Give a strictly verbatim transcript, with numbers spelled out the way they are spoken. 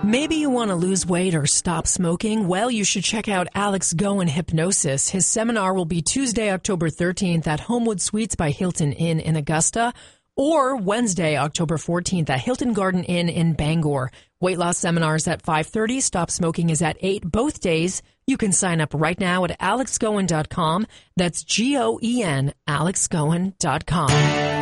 Maybe you want to lose weight or stop smoking? Well, you should check out Alex Goen Hypnosis. His seminar will be Tuesday, October thirteenth at Homewood Suites by Hilton Inn in Augusta, or Wednesday, October fourteenth at Hilton Garden Inn in Bangor. Weight loss seminars at five thirty. Stop smoking is at eight both days. You can sign up right now at alex goen dot com. That's G O E N, alex goen dot com.